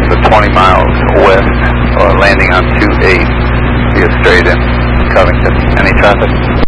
the 20 miles west, landing on 28, via straight in Covington. Any traffic?